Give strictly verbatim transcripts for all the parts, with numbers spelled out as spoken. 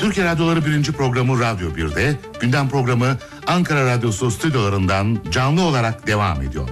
Türkiye Radyoları birinci programı Radyo bir'de, gündem programı Ankara Radyosu stüdyolarından canlı olarak devam ediyor.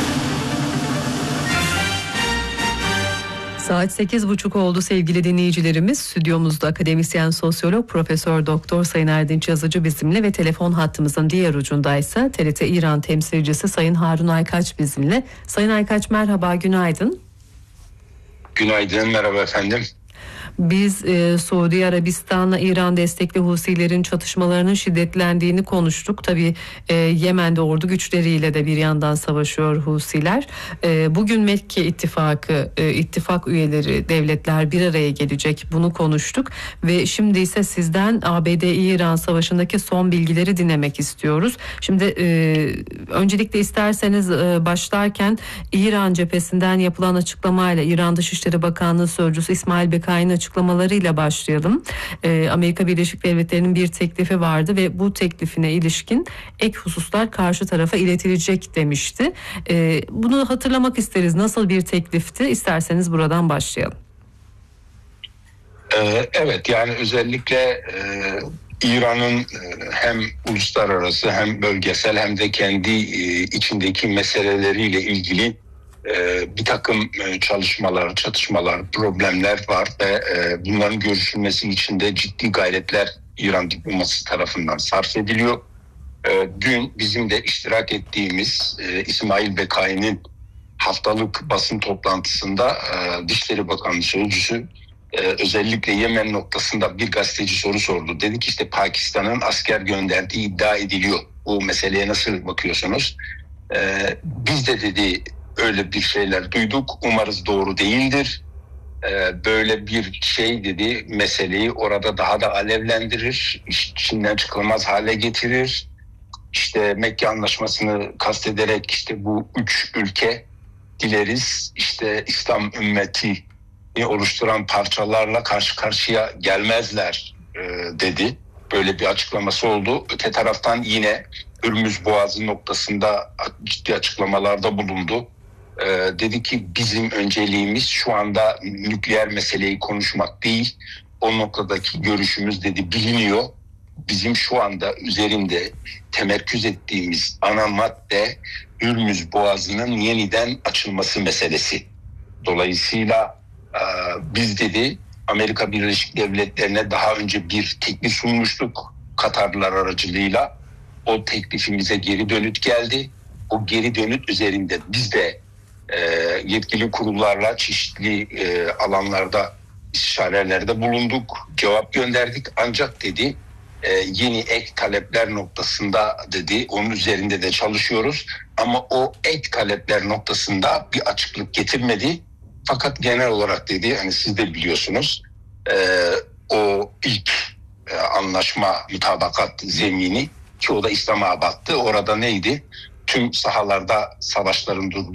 Saat sekiz buçuk oldu sevgili dinleyicilerimiz. Stüdyomuzda akademisyen sosyolog Profesör Doktor Sayın Erdinç Yazıcı bizimle ve telefon hattımızın diğer ucundaysa T R T İran temsilcisi Sayın Harun Aykaç bizimle. Sayın Aykaç merhaba, günaydın. Günaydın, merhaba efendim. Biz e, Suudi Arabistan'la İran destekli Husilerin çatışmalarının şiddetlendiğini konuştuk. Tabii e, Yemen'de ordu güçleriyle de bir yandan savaşıyor Husiler. E, bugün Mekke ittifakı, e, ittifak üyeleri, devletler bir araya gelecek. Bunu konuştuk ve şimdi ise sizden A B D-İran savaşındaki son bilgileri dinlemek istiyoruz. Şimdi e, öncelikle isterseniz e, başlarken İran cephesinden yapılan açıklamayla İran Dışişleri Bakanlığı Sözcüsü İsmail Bekai'nin açıklamalarıyla başlayalım. Ee, Amerika Birleşik Devletleri'nin bir teklifi vardı ve bu teklifine ilişkin ek hususlar karşı tarafa iletilecek demişti. Ee, bunu hatırlamak isteriz. Nasıl bir teklifti? İsterseniz buradan başlayalım. Ee, evet, yani özellikle e, İran'ın e, hem uluslararası hem bölgesel hem de kendi e, içindeki meseleleriyle ilgili e, bir takım e, çalışmalar, çatışmalar, problemler var ve e, bunların görüşülmesi için de ciddi gayretler İran diplomasisi tarafından sarf ediliyor. E, dün bizim de iştirak ettiğimiz e, İsmail Bekai'nin haftalık basın toplantısında e, Dışişleri Bakanlığı Sözcüsü e, özellikle Yemen noktasında bir gazeteci soru sordu. Dedi ki işte Pakistan'ın asker gönderdiği iddia ediliyor. Bu meseleye nasıl bakıyorsunuz? E, biz de dedi öyle bir şeyler duyduk. Umarız doğru değildir. Ee, böyle bir şey dedi meseleyi orada daha da alevlendirir. İçinden çıkılmaz hale getirir. İşte Mekke Anlaşması'nı kastederek işte bu üç ülke dileriz işte İslam ümmeti oluşturan parçalarla karşı karşıya gelmezler e, dedi. Böyle bir açıklaması oldu. Öte taraftan yine Hürmüz Boğazı noktasında ciddi açıklamalarda bulundu. Ee, dedi ki bizim önceliğimiz şu anda nükleer meseleyi konuşmak değil. O noktadaki görüşümüz dedi biliniyor. Bizim şu anda üzerinde temerküz ettiğimiz ana madde Hürmüz Boğazı'nın yeniden açılması meselesi. Dolayısıyla e, biz dedi Amerika Birleşik Devletleri'ne daha önce bir teklif sunmuştuk Katarlılar aracılığıyla. O teklifimize geri dönüt geldi. O geri dönüt üzerinde biz de e, yetkili kurullarla çeşitli e, alanlarda istişarelerde bulunduk. Cevap gönderdik ancak dedi e, yeni ek talepler noktasında dedi onun üzerinde de çalışıyoruz. Ama o ek talepler noktasında bir açıklık getirmedi. Fakat genel olarak dedi hani siz de biliyorsunuz e, o ilk e, anlaşma mutabakat zemini ki o da İslamabad'tı. Orada neydi? Tüm sahalarda savaşların durduğu